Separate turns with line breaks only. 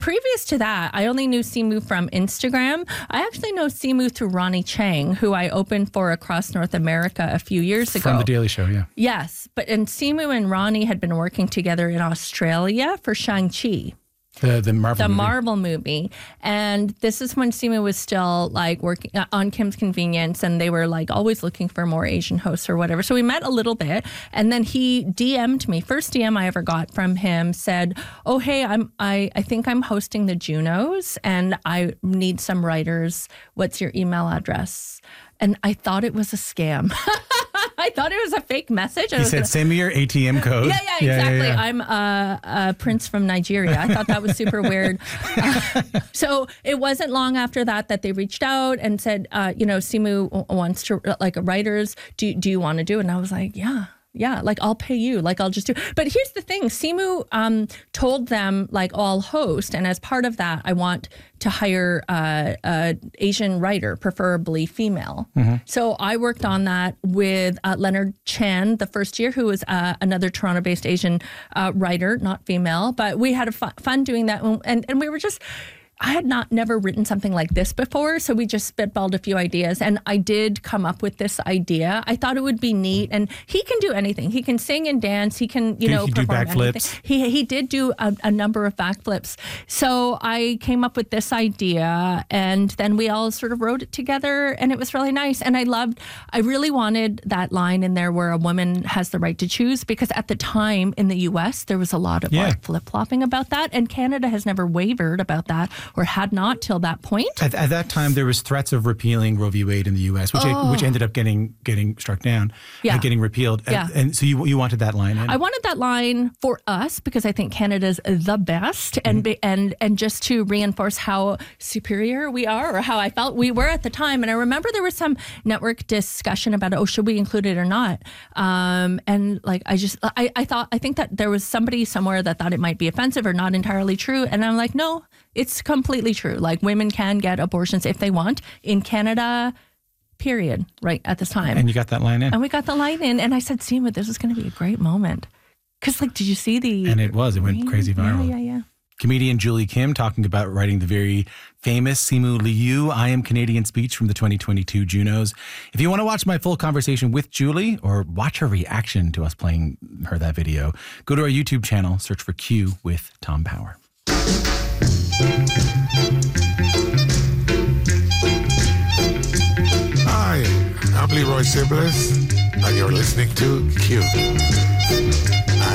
previous to that, I only knew Simu from Instagram. I actually know Simu through Ronnie Chang, who I opened for across North America a few years ago.
From The Daily Show, yeah.
Yes, and Simu and Ronnie had been working together in Australia for Shang-Chi.
The Marvel movie.
Marvel movie. And this is when Simu was still like working on Kim's Convenience, and they were like always looking for more Asian hosts or whatever. So we met a little bit, and then he DM'd me. First DM I ever got from him said, "Oh, hey, I think I'm hosting the Junos and I need some writers. What's your email address?" And I thought it was a scam. I thought it was a fake message.
He said, "Send me your ATM code."
Yeah, exactly. Yeah. I'm a prince from Nigeria. I thought that was super weird. So it wasn't long after that they reached out and said, Simu wants to, like, writers, do you want to do it? And I was like, yeah, like, I'll pay you, like, I'll just do. But here's the thing. Simu told them, like, I'll host. And as part of that, I want to hire a Asian writer, preferably female. Mm-hmm. So I worked on that with Leonard Chan the first year, who was another Toronto-based Asian writer, not female. But we had fun doing that. And we were just... I had never written something like this before, so we just spitballed a few ideas, and I did come up with this idea. I thought it would be neat, and he can do anything. He can sing and dance. He can, perform
do backflips.
He did do a number of backflips. So I came up with this idea, and then we all sort of wrote it together, and it was really nice. And I really wanted that line in there where a woman has the right to choose, because at the time in the U.S., there was a lot of like flip-flopping about that, and Canada has never wavered about that, or had not till that point.
At that time, there was threats of repealing Roe v. Wade in the U.S., which ended up getting struck down, getting repealed.
Yeah.
And so you wanted that line in?
I wanted that line for us because I think Canada's the best, and just to reinforce how superior we are, or how I felt we were at the time. And I remember there was some network discussion about, should we include it or not? And like, I think that there was somebody somewhere that thought it might be offensive or not entirely true. And I'm like, no, it's completely true. Like, women can get abortions if they want in Canada, period, right at this time.
And you got that line in.
And we got the line in. And I said, Simu, this is going to be a great moment. Because, like, did you see the...
And it went crazy viral.
Yeah.
Comedian Julie Kim talking about writing the very famous Simu Liu, I Am Canadian speech from the 2022 Junos. If you want to watch my full conversation with Julie, or watch her reaction to us playing her that video, go to our YouTube channel, search for Q with Tom Power.
Hi, I'm Leroy Sibbles, and you're listening to Q.